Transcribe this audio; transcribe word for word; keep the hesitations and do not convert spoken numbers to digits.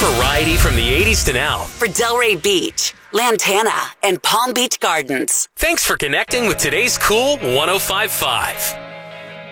variety from the eighties to now. For Delray Beach, Lantana, and Palm Beach Gardens. Thanks for connecting with today's Cool one oh five point five.